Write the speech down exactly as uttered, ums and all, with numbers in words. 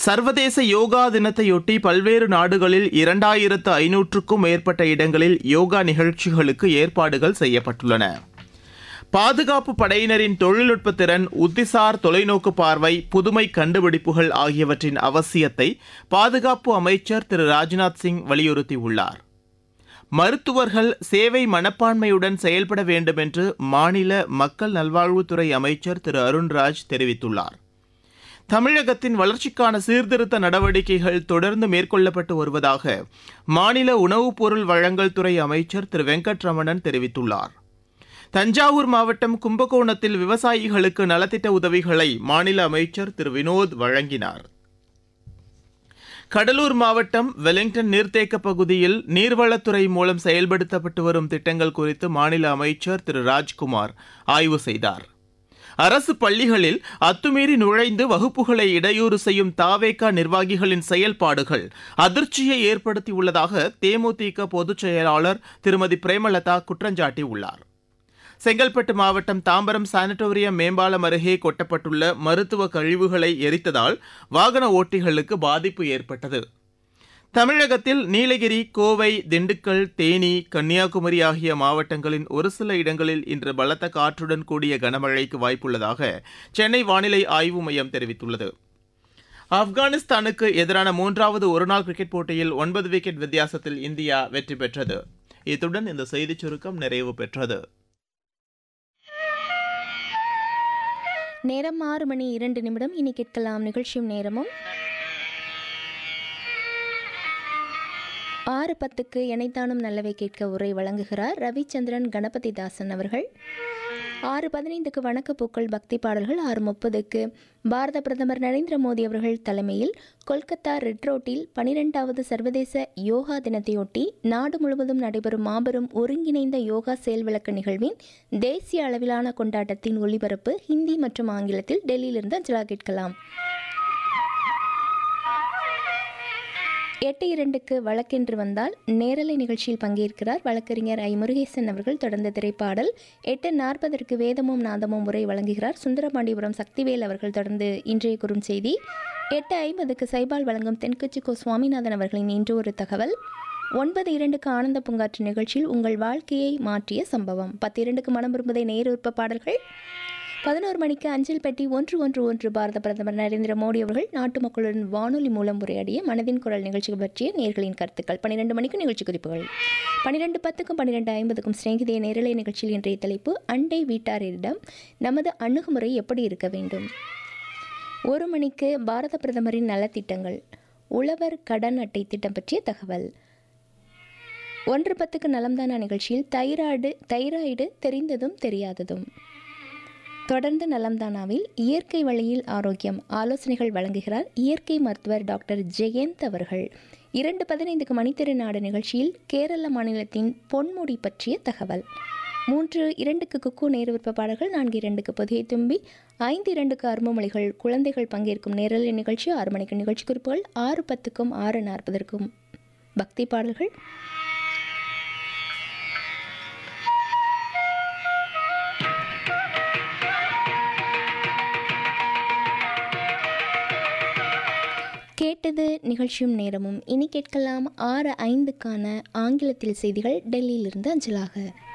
சர்வதேச யோகா தினத்தையொட்டி பல்வேறு நாடுகளில் இரண்டாயிரத்து ஐநூற்றுக்கும் மேற்பட்ட இடங்களில் யோகா நிகழ்ச்சிகளுக்கு ஏற்பாடுகள் செய்யப்பட்டுள்ளன. பாதுகாப்பு படையினரின் தொழில்நுட்ப திறன், உத்திசார் தொலைநோக்கு பார்வை, புதுமை கண்டுபிடிப்புகள் ஆகியவற்றின் அவசியத்தை பாதுகாப்பு அமைச்சர் திரு ராஜ்நாத் சிங் வலியுறுத்தியுள்ளார். மருத்துவர்கள் சேவை மனப்பான்மையுடன் செயல்பட வேண்டும் என்று மாநில மக்கள் நல்வாழ்வுத்துறை அமைச்சர் திரு அருண்ராஜ் தெரிவித்துள்ளார். தமிழகத்தின் வளர்ச்சிக்கான சீர்திருத்த நடவடிக்கைகள் தொடர்ந்து மேற்கொள்ளப்பட்டு வருவதாக மாநில உணவுப் பொருள் வழங்கல் துறை அமைச்சர் திரு வெங்கட்ரமணன் தெரிவித்துள்ளார். தஞ்சாவூர் மாவட்டம் கும்பகோணத்தில் விவசாயிகளுக்கு நலத்திட்ட உதவிகளை மாநில அமைச்சர் திரு வினோத் வழங்கினார். கடலூர் மாவட்டம் வெலிங்டன் நீர்த்தேக்க பகுதியில் நீர்வளத்துறை மூலம் செயல்படுத்தப்பட்டு வரும் திட்டங்கள் குறித்து மாநில அமைச்சர் திரு ராஜ்குமார் ஆய்வு செய்தார். அரசு பள்ளிகளில் அத்துமீறி நுழைந்து வகுப்புகளை இடையூறு செய்யும் தாவேகா நிர்வாகிகளின் செயல்பாடுகள் அதிர்ச்சியை ஏற்படுத்தியுள்ளதாக தேமுதிக பொதுச் செயலாளர் திருமதி பிரேமலதா குற்றஞ்சாட்டியுள்ளார். செங்கல்பட்டு மாவட்டம் தாம்பரம் சானிட்டோரியம் மேம்பாலம் அருகே கொட்டப்பட்டுள்ள மருத்துவ கழிவுகளை எரித்ததால் வாகன ஓட்டிகளுக்கு பாதிப்பு ஏற்பட்டது. தமிழகத்தில் நீலகிரி, கோவை, திண்டுக்கல், தேனி, கன்னியாகுமரி ஆகிய மாவட்டங்களின் ஒரு சில இடங்களில் இன்று பலத்த காற்றுடன் கூடிய கனமழைக்கு வாய்ப்புள்ளதாக சென்னை வானிலை ஆய்வு மையம் தெரிவித்துள்ளது. ஆப்கானிஸ்தானுக்கு எதிரான மூன்றாவது ஒருநாள் கிரிக்கெட் போட்டியில் ஒன்பது விக்கெட் வித்தியாசத்தில் இந்தியா வெற்றி பெற்றது. இத்துடன் இந்த செய்திச் சுருக்கம் நிறைவு பெற்றது. நேரம் ஆறு மணி இரண்டு நிமிடம். இனி கேட்கலாம் நிகழ்ச்சியும் நேரமும். ஆறு பத்துக்கு இணைத்தானும் நல்லவை கேட்க உரை வழங்குகிறார் ரவிச்சந்திரன் கணபதி தாசன் அவர்கள். ஆறு பதினைந்துக்கு வணக்கப்பூக்கள் பக்தி பாடல்கள். ஆறு முப்பதுக்கு பாரத பிரதமர் நரேந்திர மோடி அவர்கள் தலைமையில் கொல்கத்தா ரெட் ரோட்டில் பனிரெண்டாவது சர்வதேச யோகா தினத்தையொட்டி நாடு முழுவதும் நடைபெறும் மாபெரும் ஒருங்கிணைந்த யோகா செயல்விளக்க நிகழ்வின் தேசிய அளவிலான கொண்டாட்டத்தின் ஒளிபரப்பு ஹிந்தி மற்றும் ஆங்கிலத்தில் டெல்லியிலிருந்து அஞ்சலா கேட்கலாம். எட்டு இரண்டுக்கு வழக்கென்று வந்தால் நேரலை நிகழ்ச்சியில் பங்கேற்கிறார் வழக்கறிஞர் ஐ முருகேசன் அவர்கள். தொடர்ந்த திரைப்பாடல். எட்டு நாற்பதற்கு வேதமும் நாதமும் உரை வழங்குகிறார் சுந்தரபாண்டிபுரம் சக்திவேல் அவர்கள். தொடர்ந்து இன்றைய குறுஞ்செய்தி. எட்டு ஐம்பதுக்கு சைபால் வழங்கும் தென்கட்சி கோ சுவாமிநாதன் அவர்களின் இன்று ஒரு தகவல். ஒன்பது இரண்டுக்கு ஆனந்த பூங்காற்று நிகழ்ச்சியில் உங்கள் வாழ்க்கையை மாற்றிய சம்பவம். பத்து இரண்டுக்கு மனம் விரும்புதை நேர் விருப்ப பாடல்கள். பதினோரு மணிக்கு அஞ்சல் பெட்டி ஒன்று ஒன்று ஒன்று பாரத பிரதமர் நரேந்திர மோடி அவர்கள் நாட்டு மக்களுடன் வானொலி மூலம் உரையாடிய மனதின் குரல் நிகழ்ச்சிகள் பற்றிய நேர்களின் கருத்துக்கள். பன்னிரெண்டு மணிக்கு நிகழ்ச்சி குறிப்புகள். பன்னிரெண்டு பத்துக்கும் பன்னிரெண்டு ஐம்பதுக்கும் சிநேகிதே நேரலை நிகழ்ச்சியில் இன்றைய தலைப்பு அண்டை வீட்டாரிடம் நமது அணுகுமுறை எப்படி இருக்க வேண்டும். ஒரு மணிக்கு பாரத பிரதமரின் நலத்திட்டங்கள், உழவர் கடன் அட்டை திட்டம் பற்றிய தகவல். ஒன்று பத்துக்கு நலம்தானா நிகழ்ச்சியில் தைராய்டு தைராய்டு தெரிந்ததும் தெரியாததும். தொடர்ந்து நலம்தானாவில் இயற்கை வழியில் ஆரோக்கியம் ஆலோசனைகள் வழங்குகிறார் இயற்கை மருத்துவர் டாக்டர் ஜெயந்த் அவர்கள். இரண்டு பதினைந்துக்கு மணித்திரு நாடு நிகழ்ச்சியில் கேரள மாநிலத்தின் பொன்முடி பற்றிய தகவல். மூன்று இரண்டுக்கு குக்கு நேரு விருப்ப பாடல்கள். நான்கு இரண்டுக்கு புதிய தும்பி. ஐந்து இரண்டுக்கு அருமமொழிகள் குழந்தைகள் பங்கேற்கும் நேரலை நிகழ்ச்சி. ஆறு மணிக்கு நிகழ்ச்சி குறிப்புகள். ஆறு பத்துக்கும் ஆறு நாற்பதற்கும் பக்தி பாடல்கள். கேட்டது நிகழ்ச்சியும் நேரமும். இனி கேட்கலாம் ஆறு ஐந்துக்கான ஆங்கிலத்தில் செய்திகள் டெல்லியிலிருந்து அஞ்சலாக.